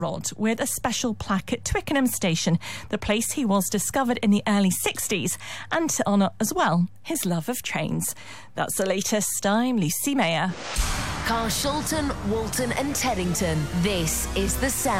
Rod with a special plaque at Twickenham Station, the place he was discovered in the early 60s, and to honour as well his love of trains. That's the latest. I'm Lucy Mayer. Carshalton, Walton and Teddington. This is The Sound.